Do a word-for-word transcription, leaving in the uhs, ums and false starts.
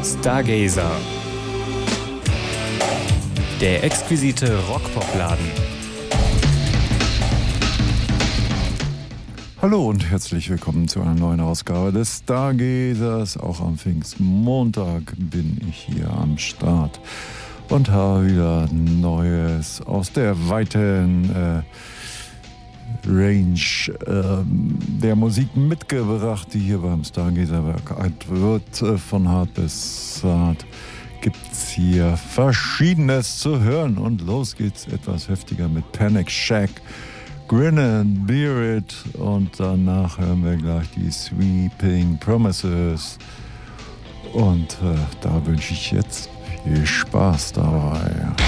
Stargazer. Der exquisite Rockpopladen. Hallo und herzlich willkommen zu einer neuen Ausgabe des Stargazers. Auch am Pfingstmontag bin ich hier am Start und habe wieder Neues aus der weiten äh, Range äh, der Musik mitgebracht, die hier beim Stargazer bekannt wird. Äh, von hart bis hart gibt's hier Verschiedenes zu hören. Und los geht's etwas heftiger mit Panic Shack, Grin and Bear It, und danach hören wir gleich die Sweeping Promises. Und äh, da wünsche ich jetzt viel Spaß dabei.